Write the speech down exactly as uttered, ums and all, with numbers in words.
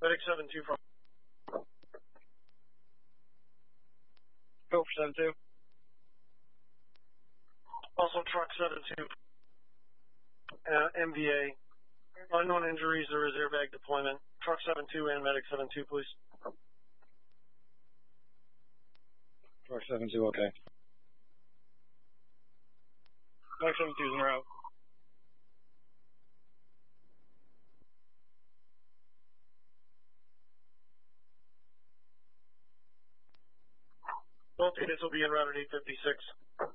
Medic seven two from. Go for seven two. Also truck seven two. Uh, M V A. Unknown injuries, there is airbag deployment. Truck seven two and medic seven two, please. Truck seven two, okay. Medic seven two is en route. Both units will be en route at eight fifty-six.